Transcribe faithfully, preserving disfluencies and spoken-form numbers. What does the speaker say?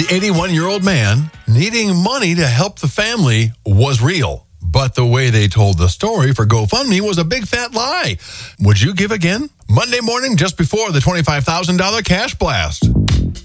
The eighty-one-year-old man needing money to help the family was real. But the way they told the story for GoFundMe was a big fat lie. Would you give again? Monday morning, just before the twenty-five thousand dollars cash blast.